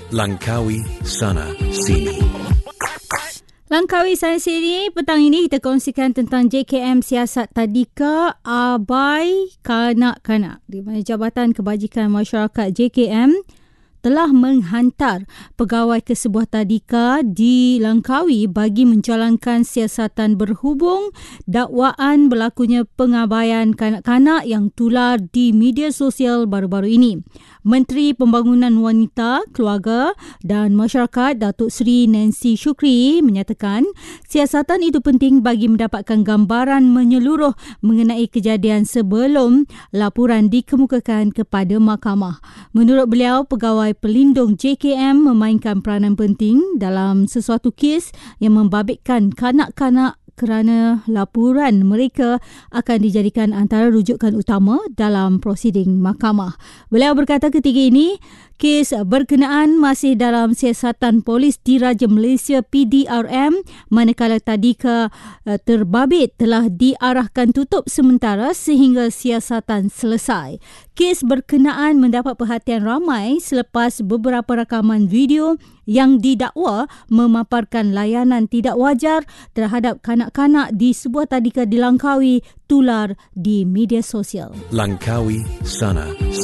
Langkawi Sana Sini. Langkawi Sana Sini, petang ini kita kongsikan tentang JKM Siasat Tadika Abai Kanak-Kanak, di mana Jabatan Kebajikan Masyarakat JKM telah menghantar pegawai ke sebuah tadika di Langkawi bagi menjalankan siasatan berhubung dakwaan berlakunya pengabaian kanak-kanak yang tular di media sosial baru-baru ini. Menteri Pembangunan Wanita, Keluarga dan Masyarakat Datuk Seri Nancy Shukri menyatakan siasatan itu penting bagi mendapatkan gambaran menyeluruh mengenai kejadian sebelum laporan dikemukakan kepada mahkamah. Menurut beliau, pegawai pelindung JKM memainkan peranan penting dalam sesuatu kes yang membabitkan kanak-kanak kerana laporan mereka akan dijadikan antara rujukan utama dalam prosiding mahkamah. Beliau berkata ketika ini, kes berkenaan masih dalam siasatan polis Diraja Malaysia PDRM, manakala tadika terbabit telah diarahkan tutup sementara sehingga siasatan selesai. Kes berkenaan mendapat perhatian ramai selepas beberapa rakaman video yang didakwa memaparkan layanan tidak wajar terhadap kanak-kanak di sebuah tadika di Langkawi tular di media sosial. Langkawi Sana